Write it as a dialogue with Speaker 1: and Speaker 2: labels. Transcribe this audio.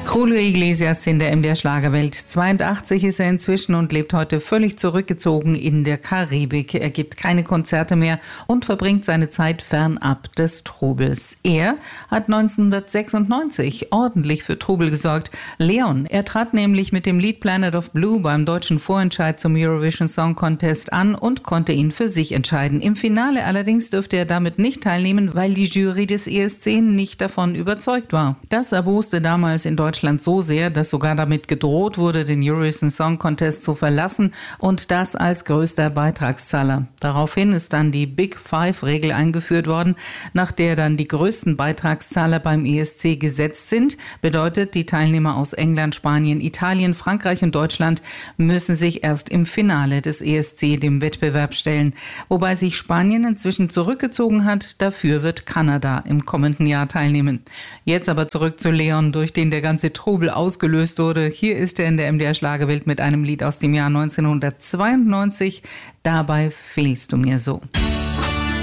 Speaker 1: Julio Iglesias in der MDR Schlagerwelt. 82 ist er inzwischen und lebt heute völlig zurückgezogen in der Karibik. Er gibt keine Konzerte mehr und verbringt seine Zeit fernab des Trubels. Er hat 1996 ordentlich für Trubel gesorgt. Leon, er trat nämlich mit dem Lied Planet of Blue beim deutschen Vorentscheid zum Eurovision Song Contest an und konnte ihn für sich entscheiden. Im Finale allerdings dürfte er damit nicht teilnehmen, weil die Jury des ESC nicht davon überzeugt war. Das erboste damals in Deutschland so sehr, dass sogar damit gedroht wurde, den Eurovision Song Contest zu verlassen und das als größter Beitragszahler. Daraufhin ist dann die Big Five-Regel eingeführt worden, nach der dann die größten Beitragszahler beim ESC gesetzt sind. Bedeutet, die Teilnehmer aus England, Spanien, Italien, Frankreich und Deutschland müssen sich erst im Finale des ESC dem Wettbewerb stellen. Wobei sich Spanien inzwischen zurückgezogen hat, dafür wird Kanada im kommenden Jahr teilnehmen. Jetzt aber zurück zu Leon, durch den der ganze Trubel ausgelöst wurde. Hier ist er in der MDR Schlagerwelt mit einem Lied aus dem Jahr 1992. Dabei fehlst du mir so.